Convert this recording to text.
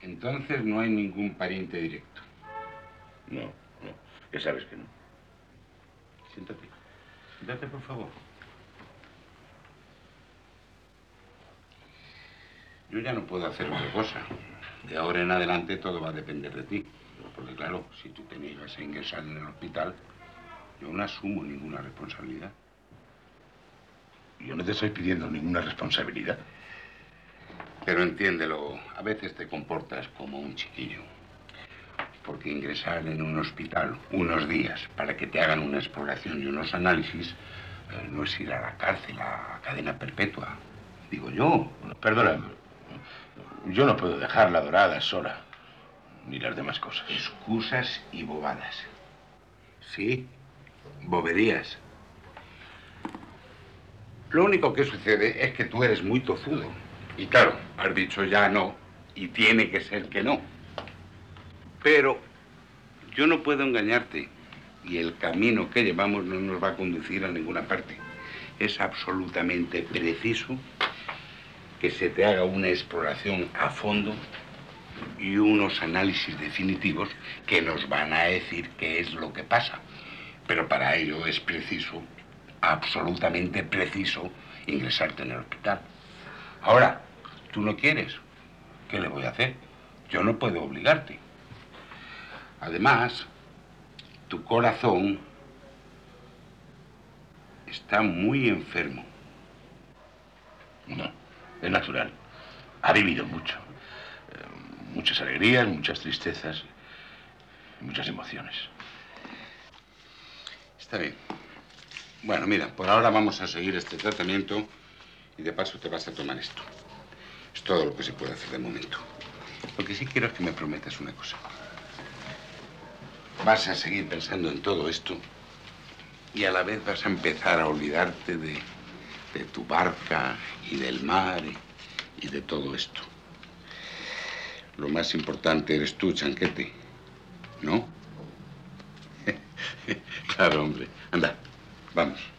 Entonces no hay ningún pariente directo. No, no. Ya sabes que no. Siéntate. Siéntate, por favor. Yo ya no puedo hacer otra cosa. De ahora en adelante todo va a depender de ti. Porque claro, si tú te niegas a ingresar en el hospital, yo no asumo ninguna responsabilidad. Yo no te estoy pidiendo ninguna responsabilidad. Pero entiéndelo, a veces te comportas como un chiquillo. Porque ingresar en un hospital unos días para que te hagan una exploración y unos análisis no es ir a la cárcel, a cadena perpetua. Digo yo. Perdóname. Yo no puedo dejar la Dorada sola. Ni las demás cosas. Excusas y bobadas. Sí, boberías. Lo único que sucede es que tú eres muy tozudo. Y claro, has dicho ya no, y tiene que ser que no. Pero yo no puedo engañarte, y el camino que llevamos no nos va a conducir a ninguna parte. Es absolutamente preciso que se te haga una exploración a fondo y unos análisis definitivos que nos van a decir qué es lo que pasa. Pero para ello es preciso, absolutamente preciso, ingresarte en el hospital. Ahora, tú no quieres. ¿Qué le voy a hacer? Yo no puedo obligarte. Además, tu corazón está muy enfermo. No, es natural. Ha vivido mucho. Muchas alegrías, muchas tristezas, muchas emociones. Está bien. Bueno, mira, por ahora vamos a seguir este tratamiento y de paso te vas a tomar esto. Es todo lo que se puede hacer de momento. Lo que sí quiero es que me prometas una cosa. Vas a seguir pensando en todo esto y a la vez vas a empezar a olvidarte de tu barca y del mar y de todo esto. Lo más importante eres tú, Chanquete, ¿no? Claro, hombre. Anda, vamos.